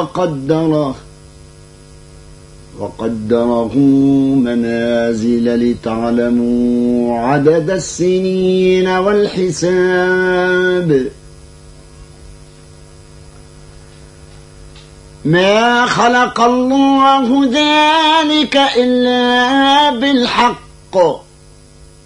وقدره منازل لتعلموا عدد السنين والحساب. ما خلق الله ذلك إلا بالحق